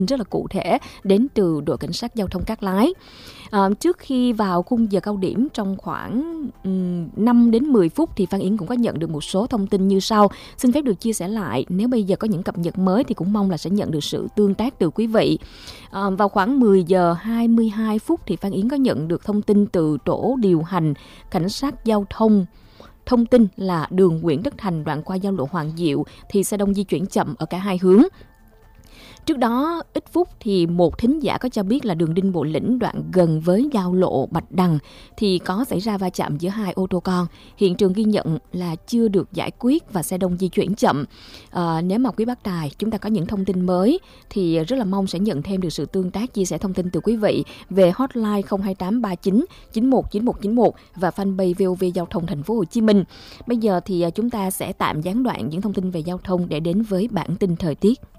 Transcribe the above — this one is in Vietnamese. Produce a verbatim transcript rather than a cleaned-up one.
rất là cụ thể đến từ đội cảnh sát giao thông Cát Lái. À, trước khi vào khung giờ cao điểm trong khoảng um, năm đến mười phút thì Phan Yến cũng có nhận được một số thông tin như sau. Xin phép được chia sẻ lại. Nếu bây giờ có những cập nhật mới thì cũng mong là sẽ nhận được sự tương tác từ quý vị. À, vào khoảng mười giờ hai mươi hai phút thì Phan Yến có nhận được thông tin từ tổ điều hành cảnh sát giao thông. Thông tin là đường Nguyễn Tất Thành đoạn qua giao lộ Hoàng Diệu thì xe đông di chuyển chậm ở cả hai hướng. Trước đó, ít phút thì một thính giả có cho biết là đường Đinh Bộ Lĩnh đoạn gần với giao lộ Bạch Đằng thì có xảy ra va chạm giữa hai ô tô con. Hiện trường ghi nhận là chưa được giải quyết và xe đông di chuyển chậm. À, nếu mà quý bác tài chúng ta có những thông tin mới thì rất là mong sẽ nhận thêm được sự tương tác chia sẻ thông tin từ quý vị về hotline không hai tám ba chín chín một chín một chín một và fanpage vê o vê Giao thông Thành phố Hồ Chí Minh. Bây giờ thì chúng ta sẽ tạm gián đoạn những thông tin về giao thông để đến với bản tin thời tiết.